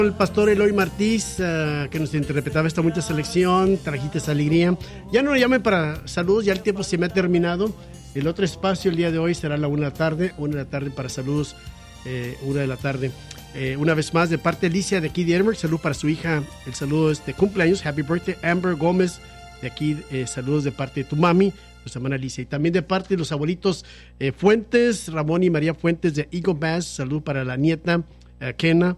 El pastor Eloy Martís, que nos interpretaba esta bonita selección, Trajiste Alegría. Ya no me llamen para saludos, ya el tiempo se me ha terminado. El otro espacio el día de hoy será a la 1 de la tarde, 1 de la tarde para saludos, 1 de la tarde. Una vez más, de parte de Alicia de aquí de Edinburgh, salud para su hija, el saludo es de cumpleaños, happy birthday, Amber Gómez, de aquí, saludos de parte de tu mami, nuestra hermana Alicia, y también de parte de los abuelitos Fuentes, Ramón y María Fuentes de Eagle Bass, salud para la nieta Kenya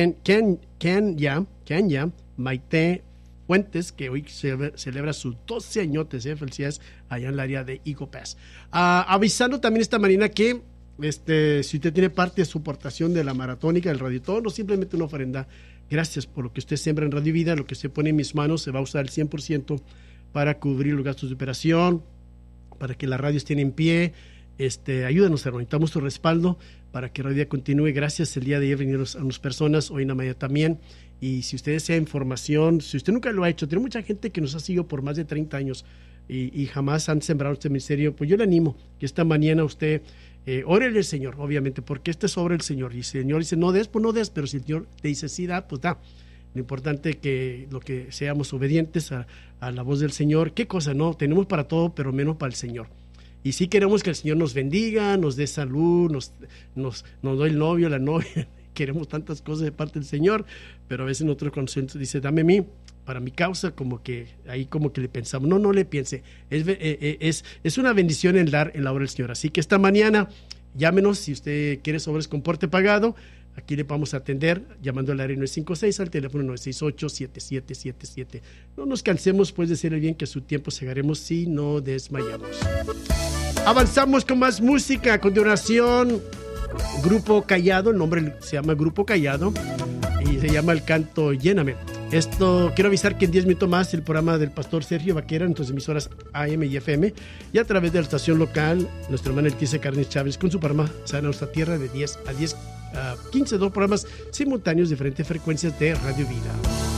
Maite Fuentes, que hoy celebra sus 12 añotes, felicidades allá en el área de Eagle Pass. Avisando también esta mañana que si usted tiene parte de su aportación de la maratónica, del Radio Todo, no simplemente una ofrenda, gracias por lo que usted siembra en Radio Vida, lo que usted pone en mis manos se va a usar el 100% para cubrir los gastos de operación, para que la radio esté en pie. Ayúdanos, hermano, necesitamos tu respaldo para que Radio Vida continúe. Gracias, el día de ayer vinieron a unas personas, hoy en la mañana también. Y si usted desea información, si usted nunca lo ha hecho, tiene mucha gente que nos ha seguido por más de 30 años y jamás han sembrado este ministerio, pues yo le animo que esta mañana usted órele al Señor, obviamente, porque este es sobre el Señor. Y el Señor dice, no des, pues no des, pero si el Señor te dice sí, da, pues da. Lo importante es que seamos obedientes a la voz del Señor. ¿Qué cosa? No, tenemos para todo, pero menos para el Señor. Y sí queremos que el Señor nos bendiga, nos dé salud, nos dé el novio, la novia. Queremos tantas cosas de parte del Señor, pero a veces nosotros cuando se dice, dame a mí, para mi causa, como que ahí como que le pensamos, no le piense, es una bendición el dar en la obra del Señor. Así que esta mañana, llámenos si usted quiere sobres con porte pagado, aquí le vamos a atender llamando al área 956 al teléfono 968-7777. No nos cansemos pues de hacer el bien, que a su tiempo llegaremos si no desmayamos. Avanzamos con más música. A continuación, Grupo Callado, el nombre se llama Grupo Callado y se llama el canto Lléname. Quiero avisar que en 10 minutos más el programa del pastor Sergio Vaquera en sus emisoras AM y FM y a través de la estación local, nuestra hermana Leticia Cárdenas Chávez con su programa Sana Nuestra Tierra de 10 a 15, 2 programas simultáneos de diferentes frecuencias de Radio Vida.